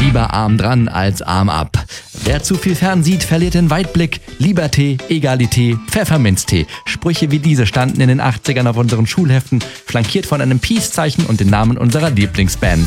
Lieber Arm dran als Arm ab. Wer zu viel fern sieht, verliert den Weitblick. Liberté, Egalité, Pfefferminztee. Sprüche wie diese standen in den 80ern auf unseren Schulheften, flankiert von einem Peace-Zeichen und den Namen unserer Lieblingsband.